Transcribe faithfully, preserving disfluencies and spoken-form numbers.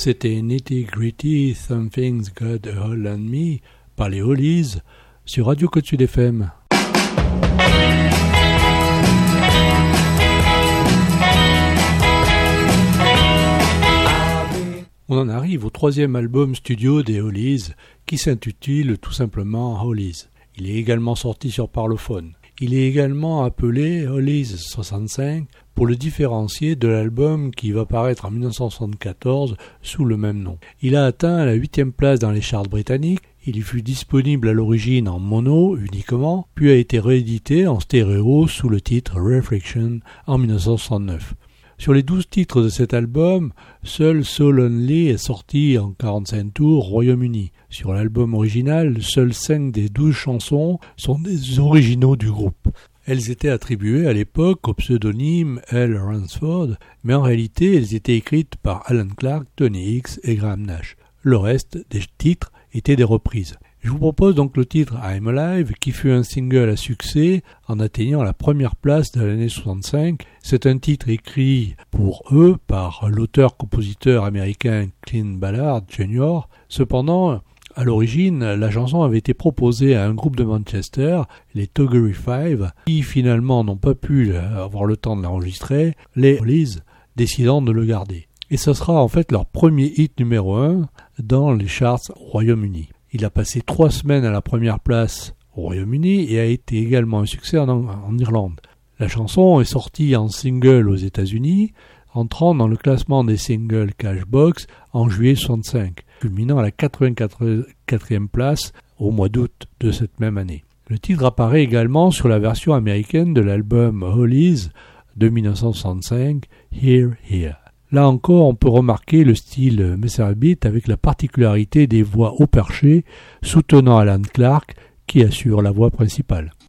C'était Nitty Gritty, Something's Got a Hold on Me par les Hollies sur Radio Côte Sud F M. On en arrive au troisième album studio des Hollies qui s'intitule tout simplement Hollies. Il est également sorti sur Parlophone. Il est également appelé Hollies soixante-cinq pour le différencier de l'album qui va paraître en dix-neuf cent soixante-quatorze sous le même nom. Il a atteint la huitième place dans les charts britanniques. Il y fut disponible à l'origine en mono uniquement, puis a été réédité en stéréo sous le titre Reflection en dix-neuf cent soixante-neuf. Sur les douze titres de cet album, seul So Lonely est sorti en quarante-cinq tours au Royaume-Uni. Sur l'album original, seules cinq des douze chansons sont des originaux du groupe. Elles étaient attribuées à l'époque au pseudonyme L. Ransford, mais en réalité elles étaient écrites par Alan Clark, Tony Hicks et Graham Nash. Le reste des titres étaient des reprises. Je vous propose donc le titre I'm Alive, qui fut un single à succès en atteignant la première place de l'année soixante-cinq. C'est un titre écrit pour eux par l'auteur-compositeur américain Clint Ballard junior Cependant, à l'origine, la chanson avait été proposée à un groupe de Manchester, les Toggery Five, qui finalement n'ont pas pu avoir le temps de l'enregistrer, les Hollies décidant de le garder. Et ce sera en fait leur premier hit numéro un dans les charts au Royaume-Uni. Il a passé trois semaines à la première place au Royaume-Uni et a été également un succès en, en Irlande. La chanson est sortie en single aux États-Unis, entrant dans le classement des singles Cashbox en juillet soixante-cinq, culminant à la quatre-vingt-quatrième place au mois d'août de cette même année. Le titre apparaît également sur la version américaine de l'album Hollies de dix-neuf cent soixante-cinq, Here, Here. Là encore, on peut remarquer le style Messer Beat avec la particularité des voix haut perchées soutenant Alan Clark qui assure la voix principale.